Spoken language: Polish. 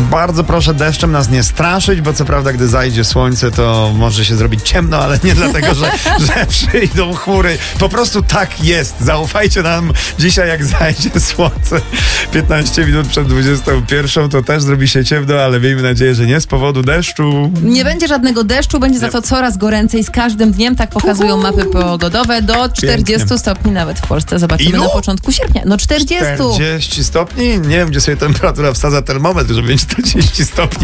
Bardzo proszę deszczem nas nie straszyć, bo co prawda, gdy zajdzie słońce, to może się zrobić ciemno, ale nie dlatego, że przyjdą chmury. Po prostu tak jest. Zaufajcie nam dzisiaj, jak zajdzie słońce 15 minut przed 21, to też zrobi się ciemno, ale miejmy nadzieję, że nie z powodu deszczu. Nie będzie żadnego deszczu, będzie za to coraz goręcej z każdym dniem, tak pokazują mapy pogodowe, do 40 stopni nawet w Polsce. Zobaczymy na początku sierpnia. No 40. 40 stopni? Nie wiem, gdzie sobie temperatura wsadza termometr, żeby mieć 40 stopni.